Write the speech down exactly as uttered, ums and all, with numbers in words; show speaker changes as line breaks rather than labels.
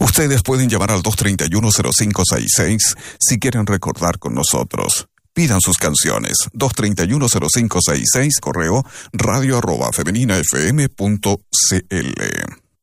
Ustedes pueden llamar al dos tres uno cero cinco seis seis si quieren recordar con nosotros. Pidan sus canciones. dos tres uno cero cinco seis seis, correo radio arroba femenina f m punto c l.